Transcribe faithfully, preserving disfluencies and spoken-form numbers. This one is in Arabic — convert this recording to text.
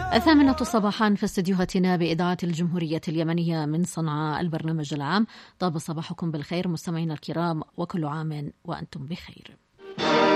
الثامنة صباحا في استديوهاتنا بإذاعة الجمهورية اليمنية من صنعاء البرنامج العام. طاب صباحكم بالخير مستمعينا الكرام، وكل عام وأنتم بخير.